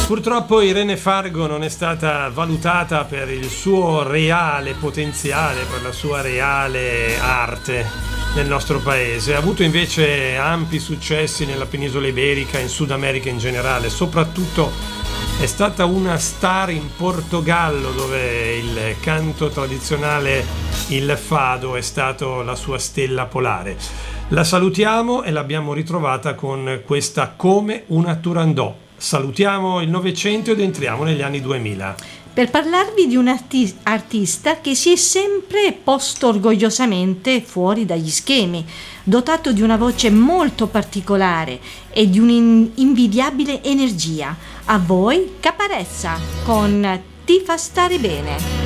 Purtroppo Irene Fargo non è stata valutata per il suo reale potenziale, per la sua reale arte nel nostro paese. Ha avuto invece ampi successi nella penisola iberica, in Sud America in generale. Soprattutto è stata una star in Portogallo, dove il canto tradizionale, il fado, è stato la sua stella polare. La salutiamo e l'abbiamo ritrovata con questa Come una Turandot. Salutiamo il Novecento ed entriamo negli anni 2000. Per parlarvi di un artista che si è sempre posto orgogliosamente fuori dagli schemi, dotato di una voce molto particolare e di un'invidiabile energia. A voi Caparezza con Ti fa stare bene.